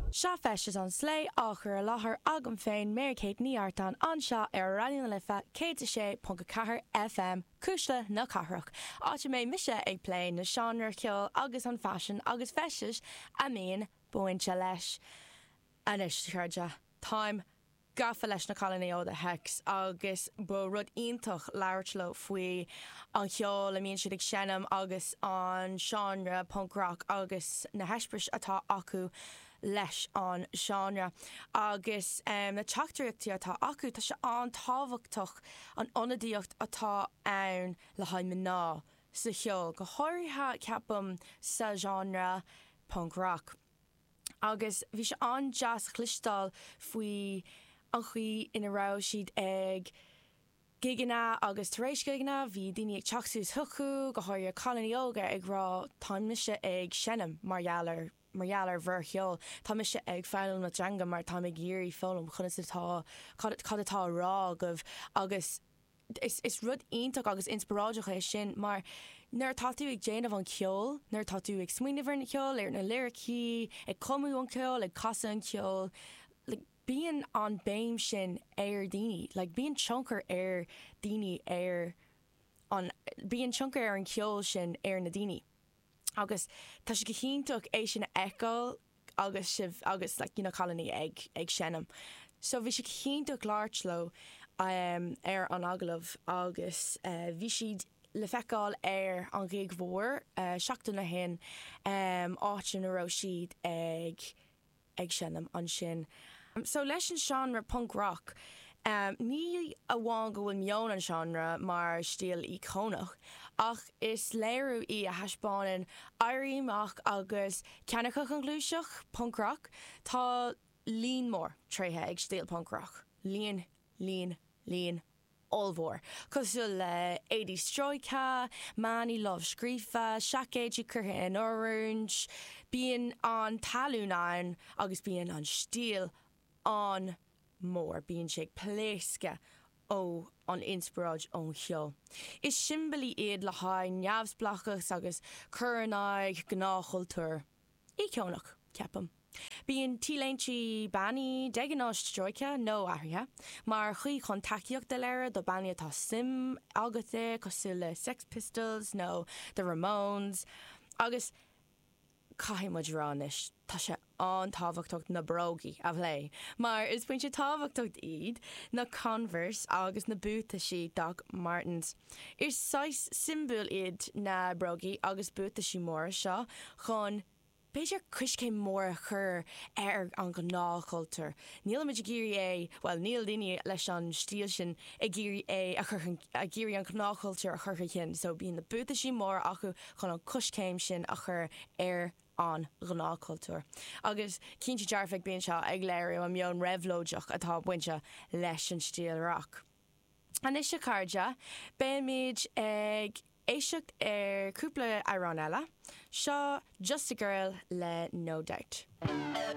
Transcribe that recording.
Seo feis an slé áchar láthair agam féin Mary-Kate Níartan anseo ar Radio na Lifa 106.4 FM cúisle na carthach. Áte mé mise ag play na seanra ceol agus an fashion agus feis a míon buinte leis. Anis chuirde time gafa leis na colony ó the hex agus bu rud iontoch leirtlo faoi an cheol a míon siad ag senam agus an seanra punk rock agus na heispris atá acu leis an seanra agus na teachtaíochtaí atá acu tá se an táhachtach an onadíocht atá ann le haid ná sa cheol go háirithe ceapam sa genre punk rock. Agus bhí se an jazz chlistal faoi an chuí ina rá siad ag giganna agus taréis giganna bhí daoine ag teachsús thuchu go háir colony óga ag rá táimise ag senam margheallar bhircheol táimise ag fáil na dranga mar tá ag géirí fólam chud atá rá goh agus is rud ionach agus inspiráideach é sin mar nuair táú ag déanamh an ceol, nuair táú ag smuoinehar na ceol ar na lyrací ag comú an ceol ag casa an ceol, bíon an béim sin ar daoine, bíon tionchar ar daoine bíon tionchar ar an ceol sin ar na daoine. Agus tá sé go chinnteach é sin eáil agus colony ag senam. So bhí sé chinnteach láirtló ar an agalamh agus bhí siad le feicáil ar an gig mhór seachtain na hin áitin a rá siad ag senam an sin. So leis an genre punk rock, ní a bháin go bhfuil meon an genre mar stíl icónach, ach is léirú í a heispáin airíach agus ceannachach an glúiseach punk rock, tá líon mór tréthe ag stíl punk rock. Líon allmhór. Cosúil le 80s Stroika, Manny Love Scrífa, Seacéidí curtha in orange, bíon an talún agus bíon an stíl an mór, bíon sé pléisce ó an inspiráid ón cheol. Is simbali iad le haid neamhsplachas agus curnaig gnáchultúr. Icónach ceapam. Bíon tíléintí bannaí deganáis Stroika nó ahrithe, mar chuí chun takeíocht de léire do bannaí atá sim agatha cosúil le Sex Pistols nó The Ramones, agus caiimiid ránis tá sé an tábhachtach na brógaí a bhlé, mar is buinte tábhachtach iad na Converse agus na bútaisí Doc Martens. Is 6 symbol iad na brógaí agus bútaisí mór seo chun Beidir cuiscé mór chur ar an gnáchultúr. Níl muid géirí níl daoine leis an stíl sin ag géirí a géirí an gnáchultúr a churcha chin, so bíon na bútaisí mór acu chun an cuscéim sin a chur ar an gnáchultúr. Agus cinnte dearfah bíon seo ag léir an meon réhlóideach atá buinte leis an stíl rock. An is se cairde, ben míid ag éiseacht ar cúpla arán eile, seo Just a Girl le No Doubt.